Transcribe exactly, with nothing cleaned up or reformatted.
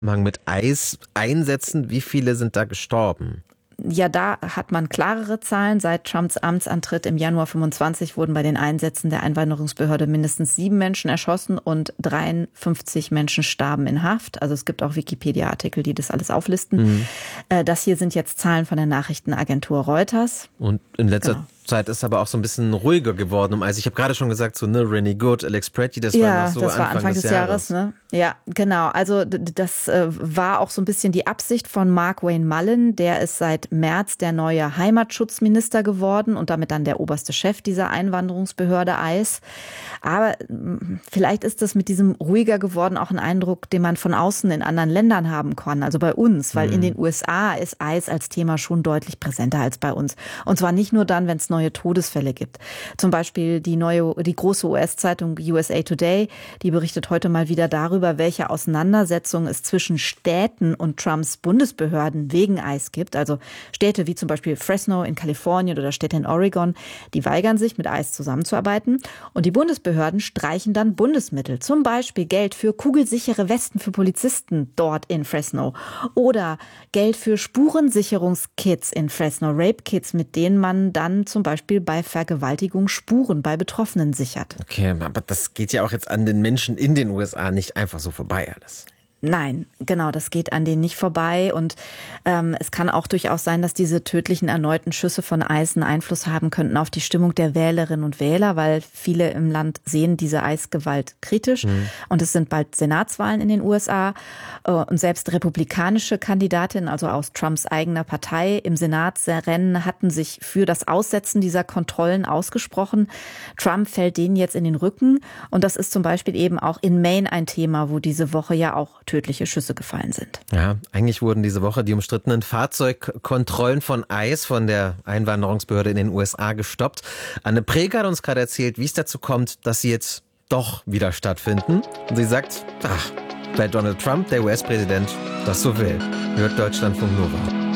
Mit Eis-Einsätzen, wie viele sind da gestorben? Ja, da hat man klarere Zahlen. Seit Trumps Amtsantritt im Januar fünfundzwanzig wurden bei den Einsätzen der Einwanderungsbehörde mindestens sieben Menschen erschossen und dreiundfünfzig Menschen starben in Haft. Also es gibt auch Wikipedia-Artikel, die das alles auflisten. Mhm. Das hier sind jetzt Zahlen von der Nachrichtenagentur Reuters. Und in letzter genau. Zeit ist aber auch so ein bisschen ruhiger geworden. Also ich habe gerade schon gesagt, so ne, Rennie Good, Alex Pretty, das ja, war noch so das war Anfang, Anfang des, des Jahres. Jahres ne? Ja, genau. Also das äh, war auch so ein bisschen die Absicht von Mark Wayne Mullen. Der ist seit März der neue Heimatschutzminister geworden und damit dann der oberste Chef dieser Einwanderungsbehörde I C E. Aber vielleicht ist das mit diesem ruhiger geworden auch ein Eindruck, den man von außen in anderen Ländern haben kann, also bei uns. Weil mhm. in den U S A ist I C E als Thema schon deutlich präsenter als bei uns. Und zwar nicht nur dann, wenn es neue Todesfälle gibt. Zum Beispiel die neue, die große U S-Zeitung U S A Today, die berichtet heute mal wieder darüber, welche Auseinandersetzungen es zwischen Städten und Trumps Bundesbehörden wegen I C E gibt. Also Städte wie zum Beispiel Fresno in Kalifornien oder Städte in Oregon, die weigern sich, mit I C E zusammenzuarbeiten. Und die Bundesbehörden streichen dann Bundesmittel. Zum Beispiel Geld für kugelsichere Westen für Polizisten dort in Fresno. Oder Geld für Spurensicherungskits in Fresno, Rape-Kits, mit denen man dann zum Beispiel bei Vergewaltigung Spuren bei Betroffenen sichert. Okay, aber das geht ja auch jetzt an den Menschen in den U S A nicht einfach so vorbei alles. Nein, genau, das geht an denen nicht vorbei und ähm, es kann auch durchaus sein, dass diese tödlichen erneuten Schüsse von I C E einen Einfluss haben könnten auf die Stimmung der Wählerinnen und Wähler, weil viele im Land sehen diese I C E-Gewalt kritisch mhm. und es sind bald Senatswahlen in den U S A und selbst republikanische Kandidatinnen, also aus Trumps eigener Partei im Senatsrennen, hatten sich für das Aussetzen dieser Kontrollen ausgesprochen. Trump fällt denen jetzt in den Rücken und das ist zum Beispiel eben auch in Maine ein Thema, wo diese Woche ja auch tödliche Schüsse gefallen sind. Ja, eigentlich wurden diese Woche die umstrittenen Fahrzeugkontrollen von I C E, von der Einwanderungsbehörde in den U S A, gestoppt. Anne Preger hat uns gerade erzählt, wie es dazu kommt, dass sie jetzt doch wieder stattfinden. Und sie sagt, ach, weil Donald Trump, der U S-Präsident, das so will. Hört Deutschlandfunk Nova.